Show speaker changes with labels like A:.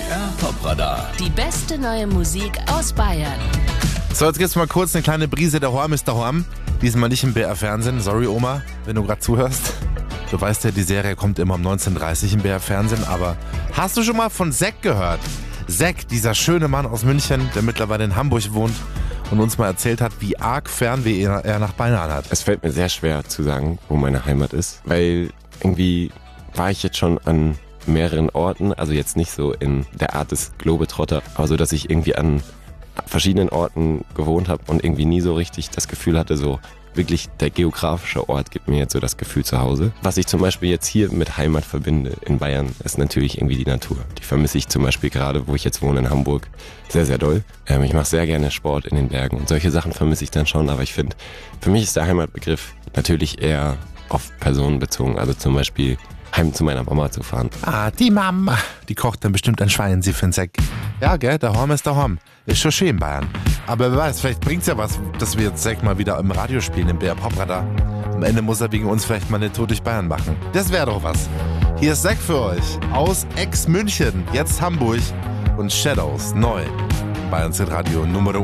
A: BR Popradar.
B: Die beste neue Musik aus Bayern.
C: So, jetzt gibt's mal kurz eine kleine Brise der Horm ist der Horm. Diesmal nicht im BR Fernsehen. Sorry Oma, wenn du gerade zuhörst. Du weißt ja, die Serie kommt immer um 19:30 Uhr im BR Fernsehen. Aber hast du schon mal von Zack gehört? Zack, dieser schöne Mann aus München, der mittlerweile in Hamburg wohnt und uns mal erzählt hat, wie arg Fernweh er nach Bayern hat.
D: Es fällt mir sehr schwer zu sagen, wo meine Heimat ist, weil irgendwie war ich jetzt schon an mehreren Orten, also jetzt nicht so in der Art des Globetrotter, aber so, dass ich irgendwie an verschiedenen Orten gewohnt habe und irgendwie nie so richtig das Gefühl hatte, so wirklich der geografische Ort gibt mir jetzt so das Gefühl zu Hause. Was ich zum Beispiel jetzt hier mit Heimat verbinde in Bayern, ist natürlich irgendwie die Natur. Die vermisse ich zum Beispiel gerade, wo ich jetzt wohne in Hamburg, sehr, sehr doll. Ich mache sehr gerne Sport in den Bergen und solche Sachen vermisse ich dann schon, aber ich finde, für mich ist der Heimatbegriff natürlich eher auf Personen bezogen, also zum Beispiel heim zu meiner Mama zu fahren.
C: Ah, die Mama. Die kocht dann bestimmt ein Schwein, sie find's Zack. Ja, gell, der Horm ist der Horm. Ist schon schön in Bayern. Aber wer weiß, vielleicht bringt's ja was, dass wir jetzt Zack mal wieder im Radio spielen, im BR Popradar. Am Ende muss er wegen uns vielleicht mal eine Tour durch Bayern machen. Das wäre doch was. Hier ist Zack für euch. Aus Ex-München, jetzt Hamburg und Shadows, neu. Bayern Radio Nummer